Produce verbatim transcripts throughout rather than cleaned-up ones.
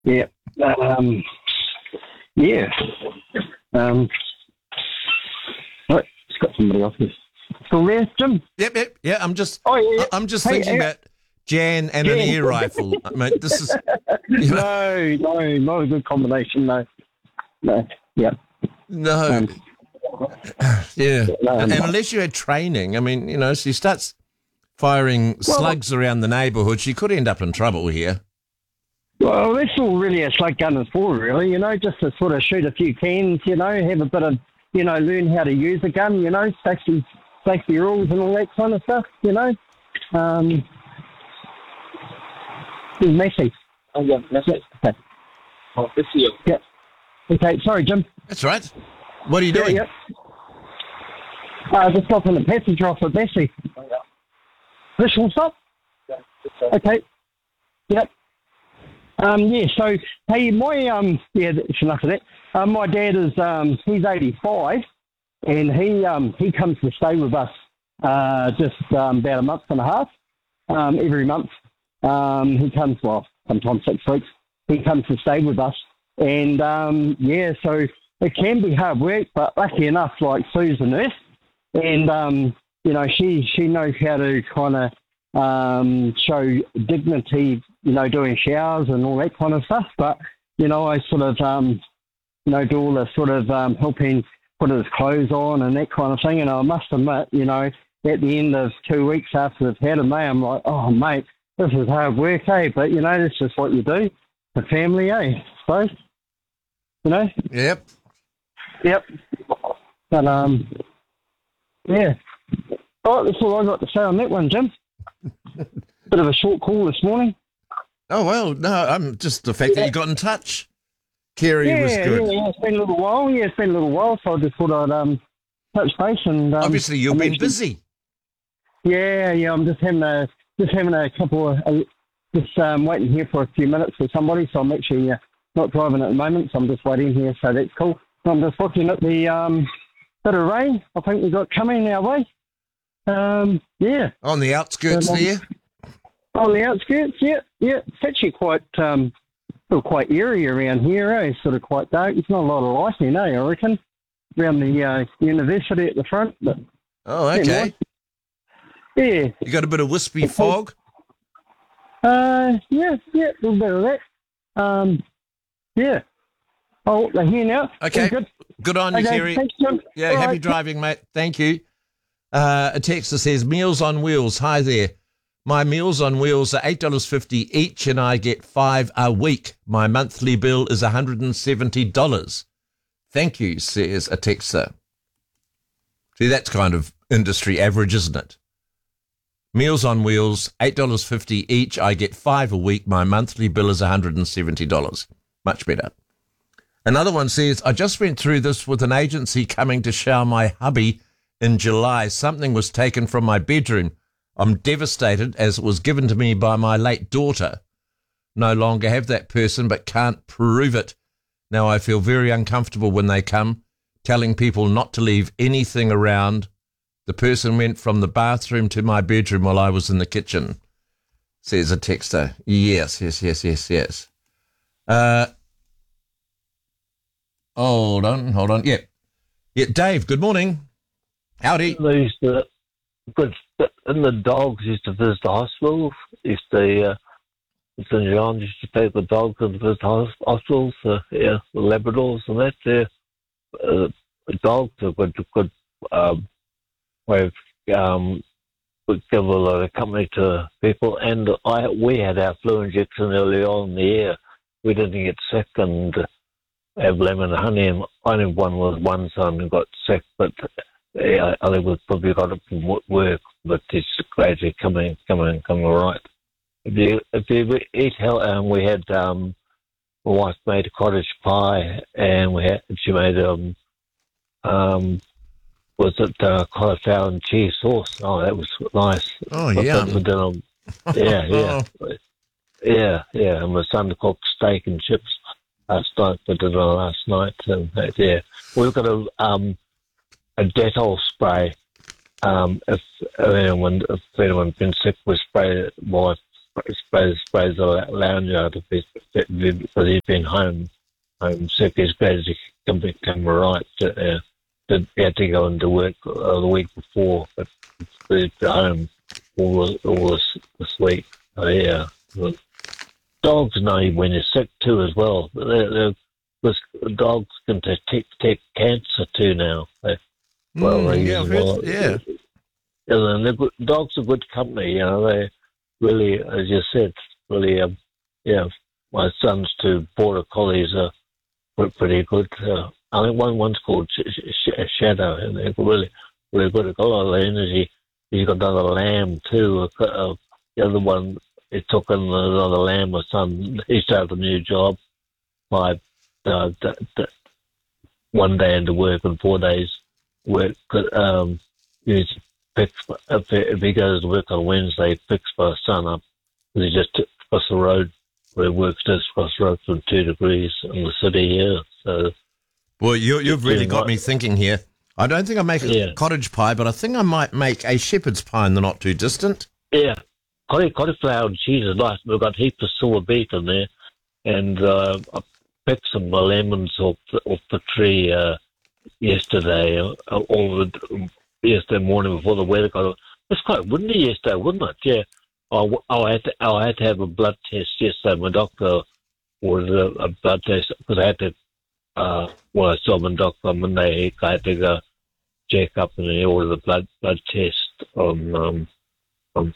Yeah. Um, yeah. Um, right, it's got somebody else. Still there, Jim? Yep, yep, yeah. I'm just, Oh, yeah. I- I'm just Hey, thinking hey. about Jan and an Jan. air rifle. I mean, this is, you know, No, no, not a good combination, no. No, yeah. no, Um, yeah. um, And unless you had training, I mean, you know, she starts firing well, slugs around the neighbourhood, she could end up in trouble here. well, that's all really a slug gun is for, really, you know, just to sort of shoot a few cans, you know, have a bit of, you know, learn how to use a gun, you know, safety, safety rules and all that kind of stuff, you know. Um, it's messy. Oh, yeah, that's it. Okay. Oh, this is you. Yeah. Okay, sorry, Jim. That's right. What are you Yeah, doing? yeah. Uh, just got in the passenger off at Bessie. Oh, yeah. Visual stop? Yeah, that's it. Okay. Yep. Um, yeah, so, hey, my, um, yeah, that's enough of that. Uh, my dad is, um, he's eighty-five, and he, um, he comes to stay with us, uh, just, um, about a month and a half, um, every month. Um, he comes, well, sometimes six weeks. He comes to stay with us. And, um, yeah, so it can be hard work, but lucky enough, like, Sue's a nurse, and, um, you know, she, she knows how to kind of, um, show dignity, you know, doing showers and all that kind of stuff. But, you know, I sort of, um, you know, do all the sort of um, helping put his clothes on and that kind of thing. And I must admit, you know, at the end of two weeks after they've had him, mate, I'm like, oh, mate, this is hard work, eh? But, you know, that's just what you do. The family, eh? I suppose. You know? Yep. Yep. But, um, yeah. All right, that's all I got to say on that one, Jim. Bit of a short call this morning. Oh, well, no, I'm just the fact Yeah. that you got in touch. Kerry Yeah, was good. yeah, yeah, it's been a little while. Yeah, it's been a little while, so I just thought I'd um, touch base and um, Obviously, you've I'm been actually- busy. Yeah, yeah, I'm just having a just having a couple of uh, just um, waiting here for a few minutes for somebody. So I'm actually uh, not driving at the moment, so I'm just waiting here. So that's cool. I'm just looking at the um, bit of rain I think we got coming our way. Um, yeah, On the outskirts Um, there. on the outskirts. Yeah, yeah, it's actually quite um, sort of quite eerie around here. Eh? Sort of quite dark. There's not a lot of lighting, eh? I reckon around the uh, university at the front, but Oh, okay. yeah. You got a bit of wispy fog? Uh, yeah, yeah, a little bit of that. Um, yeah. Oh, they're here now. Okay. All good. Good on you, Okay, Kerry. thanks, Jim. Yeah, All happy right. driving, mate. Thank you. Uh, a texter says, Meals on Wheels. Hi there. My Meals on Wheels are eight dollars fifty each and I get five a week. My monthly bill is one hundred seventy dollars. Thank you, says a texter. See, that's kind of industry average, isn't it? Meals on Wheels, eight dollars fifty each. I get five a week. My monthly bill is one hundred seventy dollars. Much better. Another one says, I just went through this with an agency coming to shower my hubby in July. Something was taken from my bedroom. I'm devastated as it was given to me by my late daughter. No longer have that person, but can't prove it. Now I feel very uncomfortable when they come, telling people not to leave anything around. The person went from the bathroom to my bedroom while I was in the kitchen, says a texter. Yes, yes, yes, yes, yes. Uh, hold on, hold on. Yeah. Yeah, Dave, good morning. Howdy. They used to, good, and the dogs used to visit the hospitals. Used to, uh, Saint John used to take the dogs and visit hos- hospitals. Uh, yeah, the Labradors and that. Yeah, uh, the dogs are good, good um, way of um, would give a lot of company to people. And I, we had our flu injection early on in the year. We didn't get sick and have lemon and honey. And only one was one son who got sick, but. Yeah, I think we've probably got it from work, but it's gradually coming, coming, coming all right. If you, if you eat hell, um, we had, um, my wife made a cottage pie, and we had, she made, um, um, was it, uh, cauliflower and cheese sauce? Oh, that was nice. Oh, But yeah. then for dinner, yeah, yeah. Yeah, yeah, and my son cooked steak and chips last night for dinner last night, and uh, yeah. We've got a, um, a Dettol spray. Um, if anyone, if anyone's been sick, we spray it. My wife sprays sprays the lounge out of his because he's been home home sick. He's glad to come back come right. Uh, he had to go into work uh, the week before, but he's been home all all this, this week. So yeah, but dogs know when you're sick too as well. They're, they're, this, dogs can detect, detect cancer too now. They, well, Mm, they yeah, use I've heard- well, yeah. and they're good, dogs are good company. You know, they really, as you said, really. Um, yeah, my son's two border collies are pre- pretty good. Uh, I think one one's called Sh- Sh- Shadow, and they're really, really good. They've got a lot of energy. He's got another lamb too. Uh, the other one, it took another lamb or son. He started a new job by uh, d- d- one day into work and four days work. Um, he's fixed, if, he, if he goes to work on Wednesday, fixed by sun up. He just took across the road where he works just across the road from two degrees in the city here. So, Well, you, you've really Doing got what? me thinking here. I don't think I make a Yeah. cottage pie, but I think I might make a shepherd's pie in the not too distant. yeah, cauli- cauliflower and cheese is nice. We've got heaps of sour beef in there. And uh, I picked some lemons off the, off the tree uh, yesterday, uh, all the, yesterday morning before the weather got. It was quite windy yesterday, wasn't it? Yeah. I, I, had to, I had to have a blood test yesterday. My doctor ordered a, a blood test because I had to. Uh, well, I saw my doctor on Monday. I had to go check up, and he ordered a blood blood test on. Um, on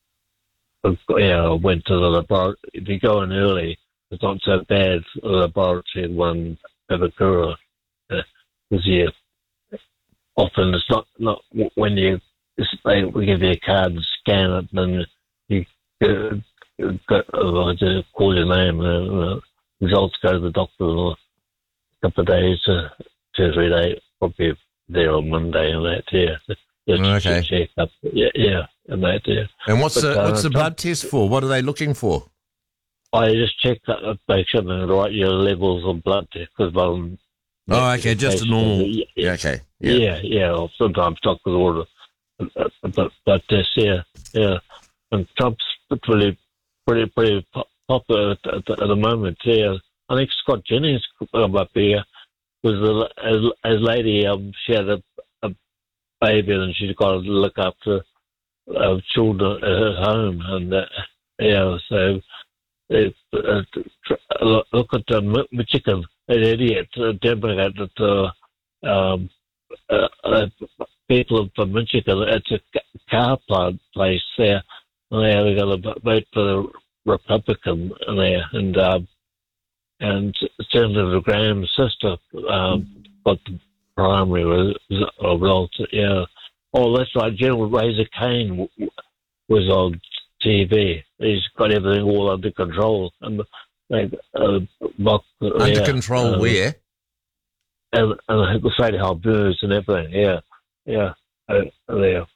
yeah, I went to the laboratory. If you go in early, it's not so bad. The laboratory in one Evakura. Because yeah, often it's not not when you they we give you a card and scan it, and you uh, got, uh, just call your name, and uh, results go to the doctor in a couple of days, uh, two or three days, probably there on Monday and that. Yeah, just Okay. check up. Yeah, yeah, and that. Yeah. And what's But, the uh, what's the Tom- blood test for? What are they looking for? I just check that uh, make sure they right your levels of blood because um. Oh, okay, just a normal. Yeah, Yeah, okay. yeah, Yeah. yeah. yeah. Or sometimes doctors order a, a, a blood test. Yeah, yeah. And Trump's really pretty pretty po- popular at, at, the- at the moment. Yeah, I think Scott Jennings come up here was a, a, a lady. Um, she had a, a baby and she's got to look after uh, children at her home, and uh, yeah, so. It, uh, tr- look at uh, M- Michigan, an idiot, uh, demonstrated uh, um, uh, uh, people from Michigan. It's a ca- car plant place there. And they got to vote for the Republican there, and um, and Senator Graham's sister um, got the primary results. Yeah. Oh, that's right. General Razor Kane w- w- was on T V. He's got everything all under control. And like, uh, mock, Under yeah, control um, where? And, and the State House booze and everything. Yeah, yeah, uh, there.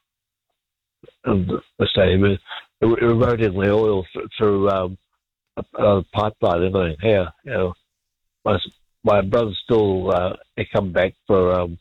And the same, it, it eroding the oil th- through um, a, a pipeline and everything. Yeah, you know, my my brother still uh, he come back for um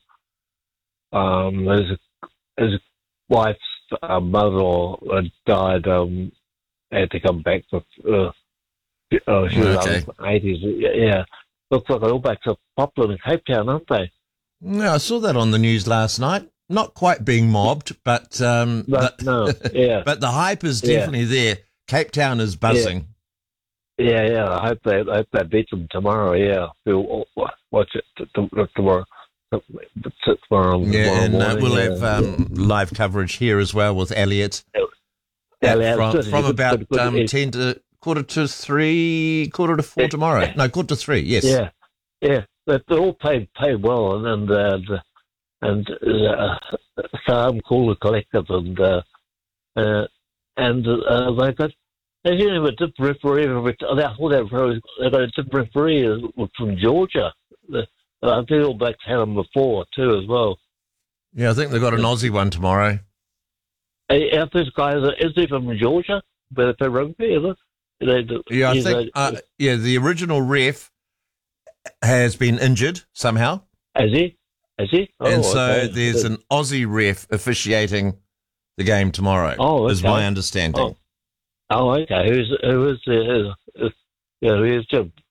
um his his wife's uh, mother uh, died. Um, had to come back for. Uh, uh, she was Okay. in the eighties. Yeah, yeah. Looks like all backs are popular in Cape Town, aren't they? Yeah, I saw that on the news last night. Not quite being mobbed, but um, But the, no, yeah, but the hype is Yeah. definitely there. Cape Town is buzzing. yeah, yeah. I hope they, I hope they beat them tomorrow. Yeah, we'll watch it t- t- tomorrow. T- Tomorrow, Yeah, tomorrow and uh, morning, we'll yeah. have um, live coverage here as well with Elliot Yeah, at- yeah, from, good, from good, about good, good. um, It- ten to quarter to three, quarter to four tomorrow. No, quarter to three. Yes. Yeah, yeah. They they all paid paid well, and and uh, the- and uh, Sam Cooler Collective, and uh, uh, and uh, they got they didn't have a different referee. They all that referees, they got a different referee from Georgia. The, I think All Blacks had them before too as well. Yeah, I think they've got an Aussie one tomorrow. Hey, out this guy is is he from Georgia? But they play rugby, is it? They, Yeah, I he's think. a- Uh, yeah, the original ref has been injured somehow, is he? Is he? Oh, and so okay. there's an Aussie ref officiating the game tomorrow. Oh, is okay. my understanding. Oh. Oh, okay. Who's who is the? Uh, uh, yeah, who's Jim?